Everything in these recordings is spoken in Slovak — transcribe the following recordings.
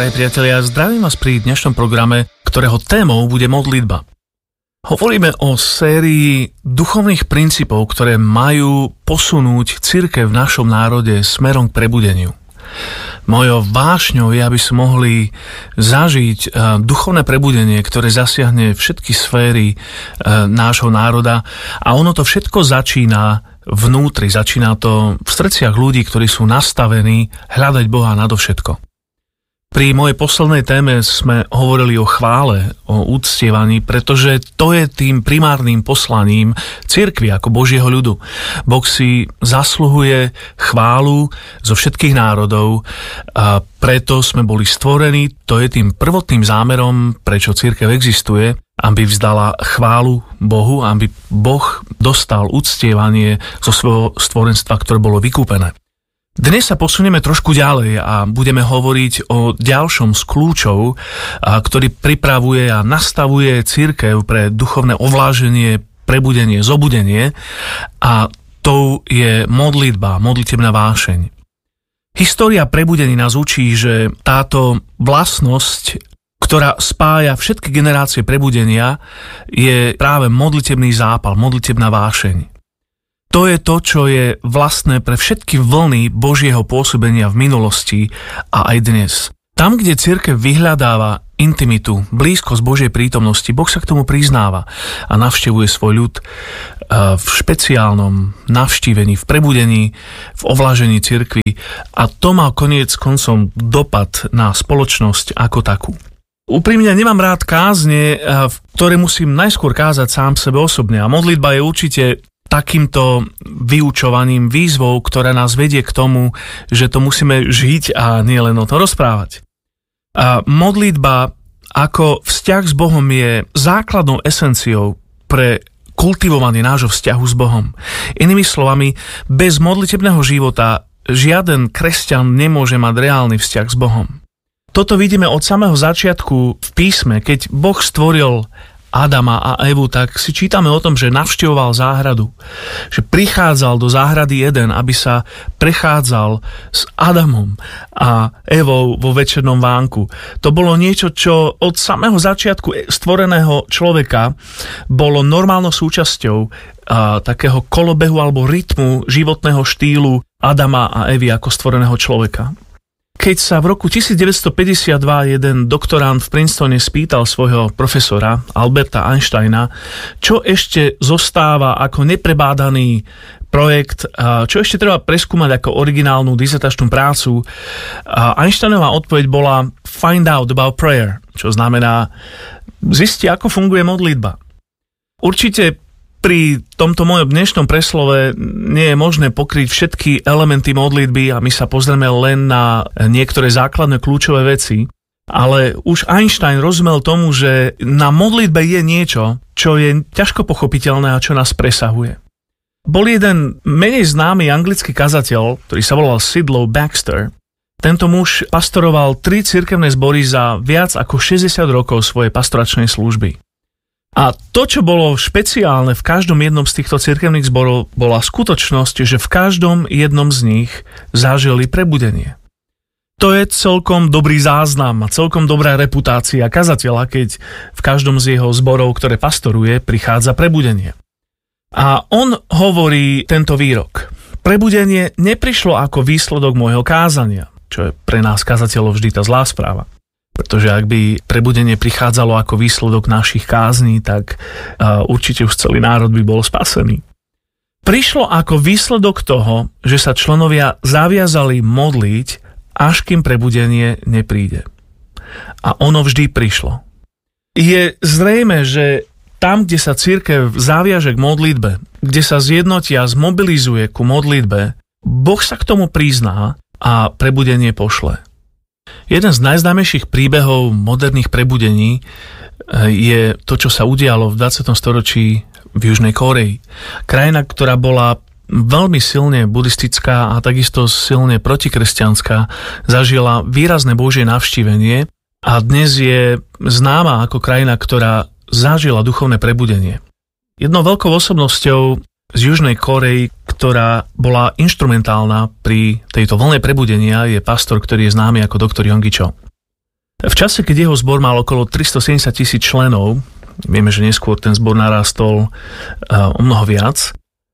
drahí priatelia, zdravím vás pri dnešnom programe, ktorého témou bude modlitba. Hovoríme o sérii duchovných princípov, ktoré majú posunúť cirkev v našom národe smerom k prebudeniu. Mojou vášňou je, aby sme mohli zažiť duchovné prebudenie, ktoré zasiahne všetky sféry nášho národa, a ono to všetko začína vnútri, začína to v srdciach ľudí, ktorí sú nastavení hľadať Boha nadovšetko. Pri mojej poslednej téme sme hovorili o chvále, o uctievaní, pretože to je tým primárnym poslaním cirkvi ako Božieho ľudu. Boh si zasluhuje chválu zo všetkých národov, a preto sme boli stvorení. To je tým prvotným zámerom, prečo cirkev existuje, aby vzdala chválu Bohu, aby Boh dostal uctievanie zo svojho stvorenstva, ktoré bolo vykúpené. Dnes sa posunieme trošku ďalej a budeme hovoriť o ďalšom z kľúčov, ktorý pripravuje a nastavuje cirkev pre duchovné ovláženie, prebudenie, zobudenie, a to je modlitba, modlitebná vášeň. História prebudení nás učí, že táto vlastnosť, ktorá spája všetky generácie prebudenia, je práve modlitebný zápal, modlitebná vášeň. To je to, čo je vlastné pre všetky vlny Božieho pôsobenia v minulosti a aj dnes. Tam, kde cirkev vyhľadáva intimitu, blízkosť Božej prítomnosti, Boh sa k tomu priznáva a navštevuje svoj ľud v špeciálnom navštívení, v prebudení, v ovlážení cirkvi, a to má koniec koncom dopad na spoločnosť ako takú. Úprimne nemám rád kázne, v ktoré musím najskôr kázať sám sebe osobne, a modlitba je určite takýmto vyučovaním, výzvou, ktorá nás vedie k tomu, že to musíme žiť a nie len o to rozprávať. A modlitba ako vzťah s Bohom je základnou esenciou pre kultivovanie nášho vzťahu s Bohom. Inými slovami, bez modlitebného života žiaden kresťan nemôže mať reálny vzťah s Bohom. Toto vidíme od samého začiatku v písme. Keď Boh stvoril Adama a Evu, tak si čítame o tom, že navštevoval záhradu. Že prichádzal do záhrady Eden, aby sa prechádzal s Adamom a Evou vo večernom vánku. To bolo niečo, čo od samého začiatku stvoreného človeka bolo normálnou súčasťou takého kolobehu alebo rytmu životného štýlu Adama a Evy ako stvoreného človeka. Keď sa v roku 1952 jeden doktorant v Princetone spýtal svojho profesora Alberta Einsteina, čo ešte zostáva ako neprebádaný projekt, čo ešte treba preskúmať ako originálnu dizertačnú prácu, Einsteinová odpoveď bola find out about prayer, čo znamená zistiť, ako funguje modlitba. Určite pri tomto mojom dnešnom preslove nie je možné pokryť všetky elementy modlitby a my sa pozrieme len na niektoré základné kľúčové veci, ale už Einstein rozumel tomu, že na modlitbe je niečo, čo je ťažko pochopiteľné a čo nás presahuje. Bol jeden menej známy anglický kazateľ, ktorý sa volal Sidlow Baxter. Tento muž pastoroval 3 cirkevné zbory za viac ako 60 rokov svojej pastoračnej služby. A to, čo bolo špeciálne v každom jednom z týchto cirkevných zborov, bola skutočnosť, že v každom jednom z nich zažili prebudenie. To je celkom dobrý záznam a celkom dobrá reputácia kazateľa, keď v každom z jeho zborov, ktoré pastoruje, prichádza prebudenie. A on hovorí tento výrok. Prebudenie neprišlo ako výsledok môjho kázania, čo je pre nás kazateľov vždy tá zlá správa. Pretože ak by prebudenie prichádzalo ako výsledok našich kázní, tak určite už celý národ by bol spasený. Prišlo ako výsledok toho, že sa členovia zaviazali modliť, až kým prebudenie nepríde. A ono vždy prišlo. Je zrejme, že tam, kde sa cirkev zaviaže k modlitbe, kde sa zjednotia, zmobilizuje ku modlitbe, Boh sa k tomu prizná a prebudenie pošle. Jeden z najznámejších príbehov moderných prebudení je to, čo sa udialo v 20. storočí v Južnej Kórei. Krajina, ktorá bola veľmi silne buddhistická a takisto silne protikresťanská, zažila výrazné Božie navštívenie a dnes je známa ako krajina, ktorá zažila duchovné prebudenie. Jednou veľkou osobnosťou z Južnej Kórey, ktorá bola inštrumentálna pri tejto vlne prebudenia, je pastor, ktorý je známy ako doktor Yonggi Cho. V čase, keď jeho zbor mal okolo 370 000 členov, vieme, že neskôr ten zbor narastol o mnoho viac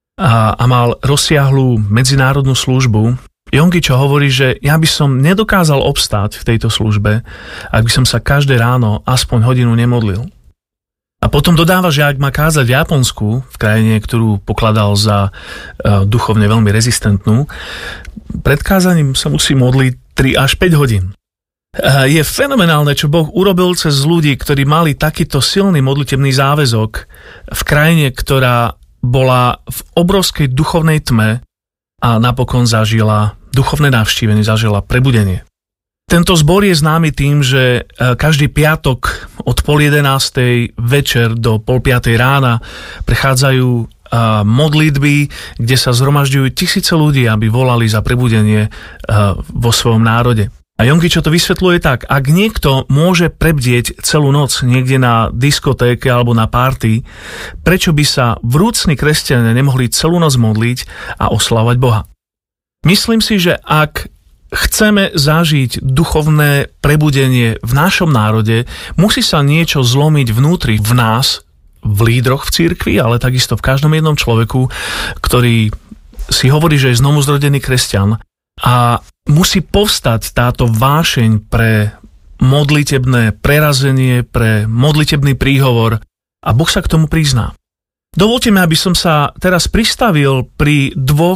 a mal rozsiahlu medzinárodnú službu, Yonggi Cho hovorí, že ja by som nedokázal obstáť v tejto službe, ak by som sa každé ráno aspoň hodinu nemodlil. A potom dodáva, že ak má kázať v Japonsku, v krajine, ktorú pokladal za duchovne veľmi rezistentnú, pred kázaním sa musí modliť 3 až 5 hodín. Je fenomenálne, čo Boh urobil cez ľudí, ktorí mali takýto silný modlitebný záväzok v krajine, ktorá bola v obrovskej duchovnej tme a napokon zažila duchovné navštívenie, zažila prebudenie. Tento zbor je známy tým, že každý piatok od 10:30 večer do 4:30 rána prechádzajú modlitby, kde sa zhromažďujú tisíce ľudí, aby volali za prebudenie vo svojom národe. A Yonggi Cho to vysvetľuje tak, ak niekto môže prebdieť celú noc niekde na diskotéke alebo na party, prečo by sa vrúcni kresťania nemohli celú noc modliť a oslavovať Boha? Myslím si, že ak chceme zažiť duchovné prebudenie v našom národe, musí sa niečo zlomiť vnútri v nás, v lídroch v cirkvi, ale takisto v každom jednom človeku, ktorý si hovorí, že je znovuzrodený kresťan a musí povstať táto vášeň pre modlitebné prerazenie, pre modlitebný príhovor a Boh sa k tomu prizná. Dovoľte mi, aby som sa teraz pristavil pri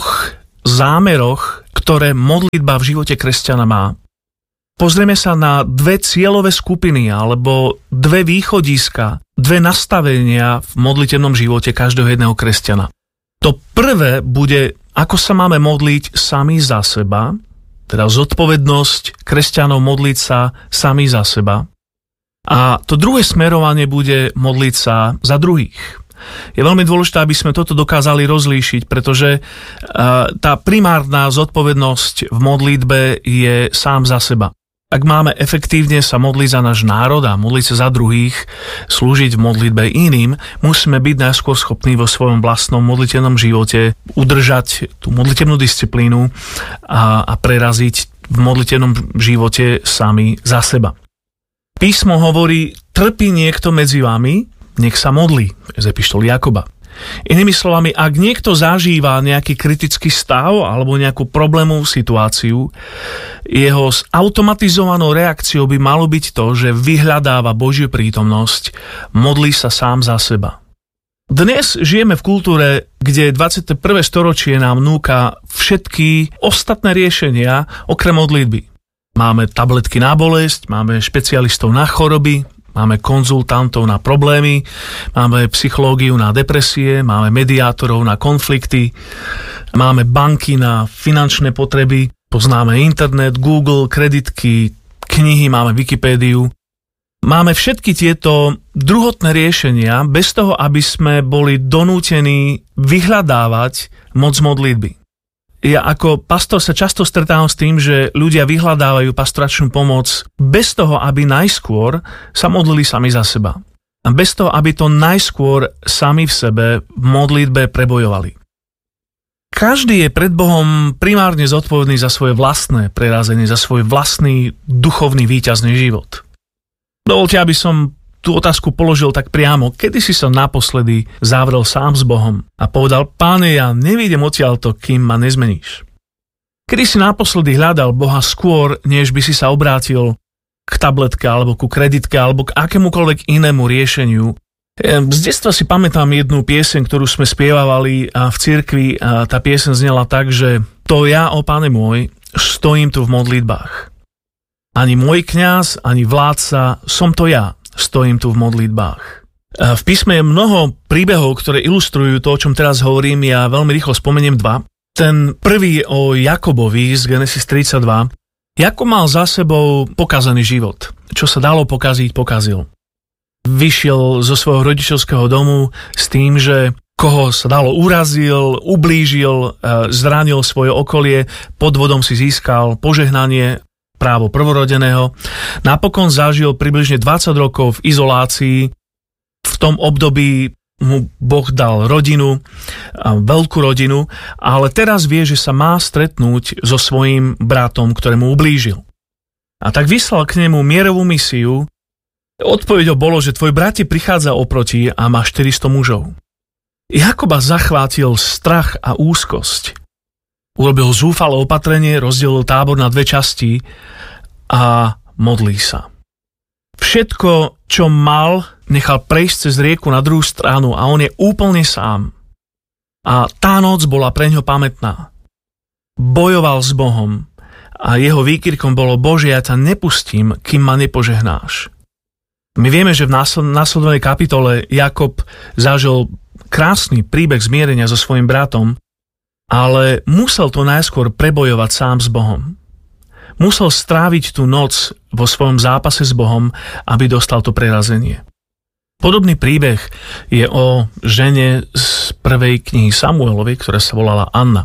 2 zámeroch, ktoré modlitba v živote kresťana má. Pozrieme sa na 2 cieľové skupiny alebo 2 východiska, 2 nastavenia v modlitebnom živote každého jedného kresťana. To prvé bude, ako sa máme modliť sami za seba, teda zodpovednosť kresťanov modliť sa sami za seba. A to druhé smerovanie bude modliť sa za druhých. Je veľmi dôležité, aby sme toto dokázali rozlíšiť, pretože tá primárna zodpovednosť v modlitbe je sám za seba. Ak máme efektívne sa modliť za náš národ a modliť sa za druhých, slúžiť v modlitbe iným, musíme byť najskôr schopní vo svojom vlastnom modlitevnom živote udržať tú modlitevnú disciplínu a preraziť v modlitevnom živote sami za seba. Písmo hovorí, trpí niekto medzi vami, nech sa modlí, z epištoly Jakoba. Inými slovami, ak niekto zažíva nejaký kritický stav alebo nejakú problémovú situáciu, jeho automatizovanou reakciou by malo byť to, že vyhľadáva Božiu prítomnosť, modlí sa sám za seba. Dnes žijeme v kultúre, kde 21. storočie nám núka všetky ostatné riešenia okrem modlitby. Máme tabletky na bolesť, máme špecialistov na choroby, máme konzultantov na problémy, máme psychológiu na depresie, máme mediátorov na konflikty, máme banky na finančné potreby, poznáme internet, Google, kreditky, knihy, máme Wikipédiu. Máme všetky tieto druhotné riešenia bez toho, aby sme boli donútení vyhľadávať moc modlitby. Ja ako pastor sa často stretávam s tým, že ľudia vyhľadávajú pastoračnú pomoc bez toho, aby najskôr sa modlili sami za seba. A bez toho, aby to najskôr sami v sebe v modlitbe prebojovali. Každý je pred Bohom primárne zodpovedný za svoje vlastné prerazenie, za svoj vlastný duchovný víťazný život. Dovoľte, aby som tú otázku položil tak priamo, kedy si sa naposledy zavrel sám s Bohom a povedal, Páne, ja nevídem odtiaľto, kým ma nezmeníš. Kedy si naposledy hľadal Boha skôr, než by si sa obrátil k tabletke, alebo ku kreditke, alebo k akémukoľvek inému riešeniu. Z detstva si pamätám jednu pieseň, ktorú sme spievavali v cirkvi a tá pieseň znela tak, že to ja, ó Pane môj, stojím tu v modlitbách. Ani môj kňaz, ani vládca, som to ja. Stojím tu v modlitbách. V písme je mnoho príbehov, ktoré ilustrujú to, o čom teraz hovorím. Ja veľmi rýchlo spomeniem 2. Ten prvý je o Jakobovi z Genesis 32. Jakob mal za sebou pokazaný život. Čo sa dalo pokaziť, pokazil. Vyšiel zo svojho rodičovského domu s tým, že koho sa dalo urazil, ublížil, zranil svoje okolie, podvodom si získal požehnanie, právo prvorodeného. Napokon zažil približne 20 rokov v izolácii. V tom období mu Boh dal rodinu, veľkú rodinu, ale teraz vie, že sa má stretnúť so svojím bratom, ktorému ublížil. A tak vyslal k nemu mierovú misiu. Odpoveďou bolo, že tvoj brat ti prichádza oproti a má 400 mužov. Jakoba zachvátil strach a úzkosť. Urobil zúfalé opatrenie, rozdelil tábor na 2 časti a modlí sa. Všetko, čo mal, nechal prejsť cez rieku na druhú stranu a on je úplne sám. A tá noc bola preňho pamätná. Bojoval s Bohom a jeho výkrikom bolo: Bože, ja ťa nepustím, kým ma nepožehnáš. My vieme, že v následnej kapitole Jakob zažil krásny príbeh zmierenia so svojím bratom, ale musel to najskôr prebojovať sám s Bohom. Musel stráviť tú noc vo svojom zápase s Bohom, aby dostal to prerazenie. Podobný príbeh je o žene z prvej knihy Samuelovej, ktorá sa volala Anna.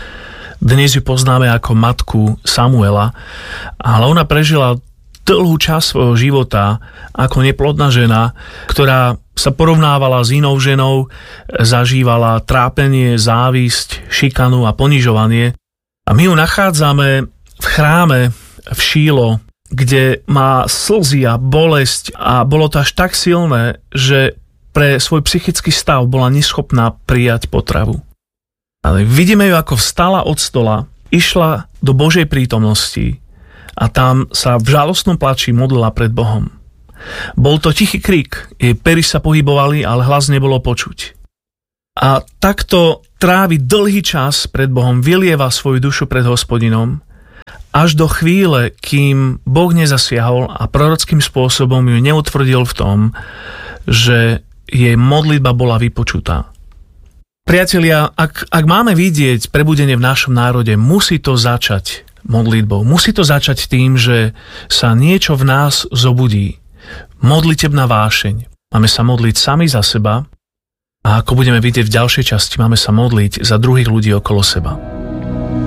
Dnes ju poznáme ako matku Samuela, ale ona prežila dlhú časť svojho života ako neplodná žena, ktorá sa porovnávala s inou ženou, zažívala trápenie, závisť, šikanu a ponižovanie. A my ju nachádzame v chráme v Šílo, kde má slzy a bolesť a bolo to až tak silné, že pre svoj psychický stav bola neschopná prijať potravu. Ale vidíme ju, ako vstala od stola, išla do Božej prítomnosti a tam sa v žalostnom plači modlila pred Bohom. Bol to tichý krik, jej pery sa pohybovali, ale hlas nebolo počuť. A takto trávi dlhý čas pred Bohom, vylieva svoju dušu pred Hospodinom, až do chvíle, kým Boh nezasiahol a prorockým spôsobom ju neutvrdil v tom, že jej modlitba bola vypočutá. Priatelia, ak máme vidieť prebudenie v našom národe, musí to začať modlitbou. Musí to začať tým, že sa niečo v nás zobudí. Modlitebná vášeň. Máme sa modliť sami za seba a ako budeme vidieť v ďalšej časti, máme sa modliť za druhých ľudí okolo seba.